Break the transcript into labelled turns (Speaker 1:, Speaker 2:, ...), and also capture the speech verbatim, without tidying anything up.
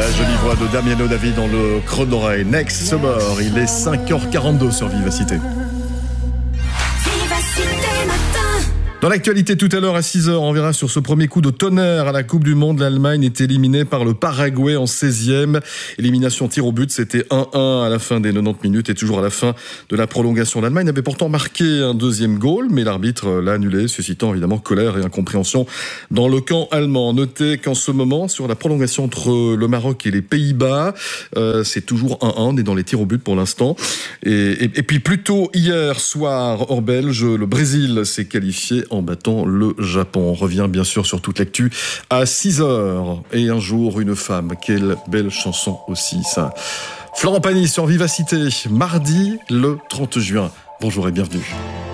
Speaker 1: La jolie voix de Damiano David dans le creux d'oreille. Next Summer, il est cinq heures quarante-deux sur Vivacité. Dans l'actualité tout à l'heure à six heures, on verra sur ce premier coup de tonnerre à la Coupe du Monde. L'Allemagne est éliminée par le Paraguay en seizième. Élimination tir au but, c'était un un à la fin des quatre-vingt-dix minutes et toujours à la fin de la prolongation. L'Allemagne avait pourtant marqué un deuxième goal, mais l'arbitre l'a annulé, suscitant évidemment colère et incompréhension dans le camp allemand. Notez qu'en ce moment, sur la prolongation entre le Maroc et les Pays-Bas, euh, c'est toujours un un, on est dans les tirs au but pour l'instant. Et, et, et puis plus tôt hier soir, hors belge, le Brésil s'est qualifié en battant le Japon. On revient bien sûr sur toute l'actu à six heures. Et un jour, une femme. Quelle belle chanson aussi, ça. Florent Pagny sur Vivacité, mardi le trente juin. Bonjour et bienvenue.